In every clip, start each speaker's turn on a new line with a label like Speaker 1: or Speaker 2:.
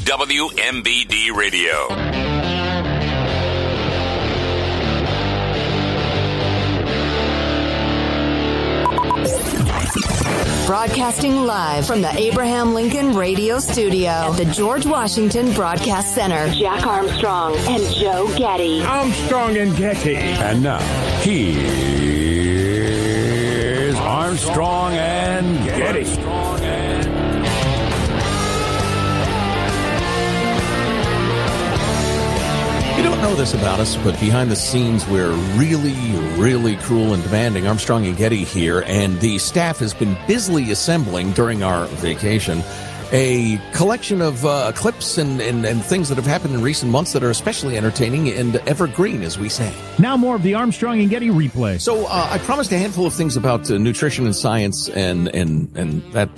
Speaker 1: WMBD Radio.
Speaker 2: Broadcasting live from the Abraham Lincoln Radio Studio at the George Washington Broadcast Center. Jack Armstrong and Joe Getty.
Speaker 3: Armstrong and Getty.
Speaker 4: And now, here's Armstrong and Getty.
Speaker 5: You don't know this about us, but behind the scenes, we're really, really cruel and demanding. Armstrong and Getty here, and the staff has been busily assembling during our vacation a collection of clips and things that have happened in recent months that are especially entertaining and evergreen, as we say.
Speaker 3: Now more of the Armstrong and Getty replay.
Speaker 5: So I promised a handful of things about nutrition and science and that,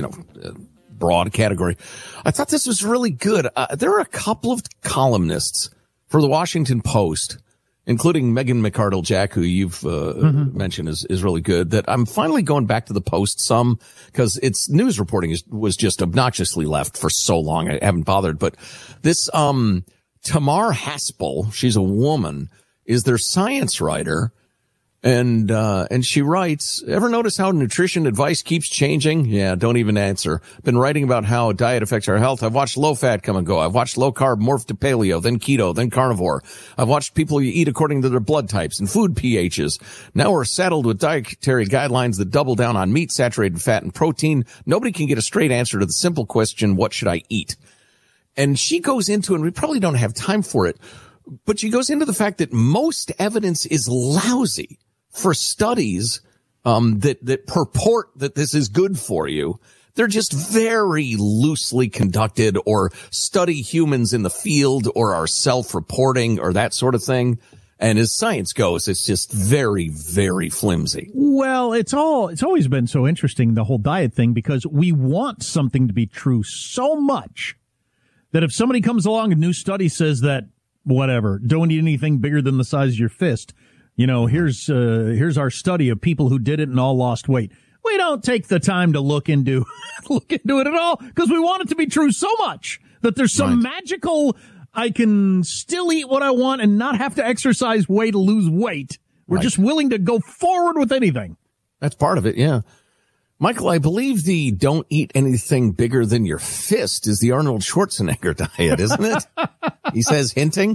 Speaker 5: broad category. I thought this was really good. There are a couple of columnists for the Washington Post, including Megan McArdle, Jack, who you've mentioned is really good, that I'm finally going back to the Post some because its news reporting was just obnoxiously left for so long. I haven't bothered. But this Tamar Haspel, she's a woman, is their science writer. And she writes, ever notice how nutrition advice keeps changing? Yeah, don't even answer. Been writing about how diet affects our health. I've watched low fat come and go. I've watched low carb morph to paleo, then keto, then carnivore. I've watched people eat according to their blood types and food pHs. Now we're saddled with dietary guidelines that double down on meat, saturated fat, and protein. Nobody can get a straight answer to the simple question, what should I eat? And she goes into, and we probably don't have time for it, but she goes into the fact that most evidence is lousy for studies that purport that this is good for you. They're just very loosely conducted or study humans in the field or are self-reporting or that sort of thing. And as science goes, it's just very, very flimsy.
Speaker 3: Well, it's always been so interesting, the whole diet thing, because we want something to be true so much that if somebody comes along, a new study says that, whatever, don't eat anything bigger than the size of your fist. You know, here's our study of people who did it and all lost weight. We don't take the time to look into it at all because we want it to be true so much that there's some magical, I can still eat what I want and not have to exercise way to lose weight. We're just willing to go forward with anything.
Speaker 5: That's part of it, yeah. Michael, I believe the don't eat anything bigger than your fist is the Arnold Schwarzenegger diet, isn't it? He says, hinting.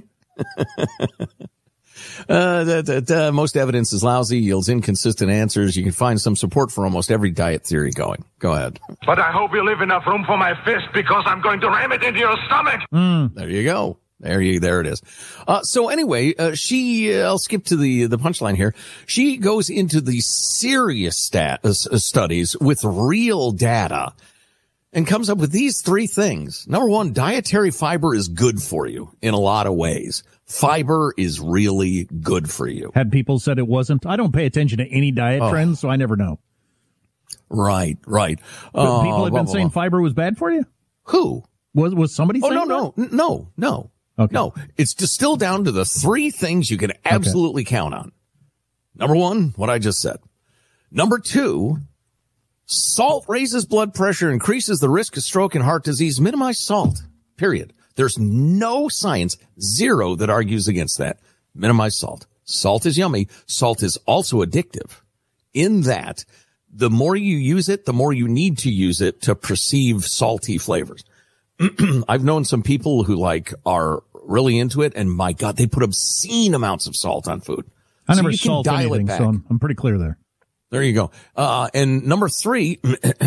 Speaker 5: Most evidence is lousy, yields inconsistent answers. You can find some support for almost every diet theory going. Go ahead.
Speaker 6: But I hope you leave enough room for my fist because I'm going to ram it into your stomach.
Speaker 5: There you go. There it is. So anyway, I'll skip to the punchline here. She goes into the serious studies with real data and comes up with these three things. Number one, dietary fiber is good for you in a lot of ways. Fiber is really good for you.
Speaker 3: Had people said it wasn't? I don't pay attention to any diet trends, so I never know.
Speaker 5: Right.
Speaker 3: But people have been saying fiber was bad for you?
Speaker 5: Who?
Speaker 3: Was somebody saying that?
Speaker 5: No.
Speaker 3: Okay.
Speaker 5: No, it's distilled down to the three things you can absolutely count on. Number one, what I just said. Number two, salt raises blood pressure, increases the risk of stroke and heart disease. Minimize salt, period. There's no science, zero, that argues against that. Minimize salt. Salt is yummy. Salt is also addictive in that the more you use it, the more you need to use it to perceive salty flavors. I've known some people who are really into it, and my God, they put obscene amounts of salt on food.
Speaker 3: I never salt anything, so I'm pretty clear there.
Speaker 5: There you go. And number three,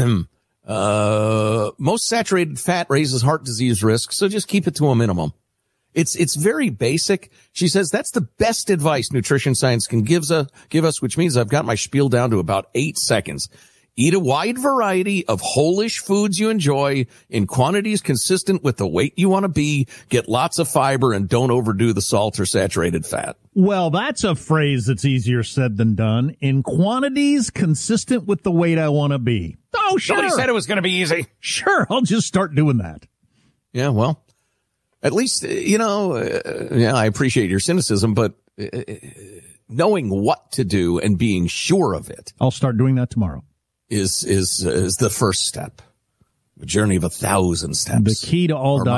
Speaker 5: most saturated fat raises heart disease risk, so just keep it to a minimum. It's very basic. She says that's the best advice nutrition science can give us, which means I've got my spiel down to about 8 seconds. Eat a wide variety of whole-ish foods you enjoy in quantities consistent with the weight you want to be. Get lots of fiber and don't overdo the salt or saturated fat.
Speaker 3: Well, that's a phrase that's easier said than done. In quantities consistent with the weight I want to be. Oh, sure.
Speaker 5: Nobody said it was going to be easy.
Speaker 3: Sure, I'll just start doing that.
Speaker 5: Yeah, well, at least, I appreciate your cynicism, but knowing what to do and being sure of it.
Speaker 3: I'll start doing that tomorrow.
Speaker 5: Is the first step. A journey of 1,000 steps.
Speaker 3: The key to all